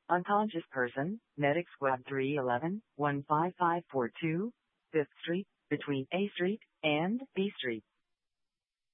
Unconscious person, Medic Squad 311, 15542, 5th Street, between A Street,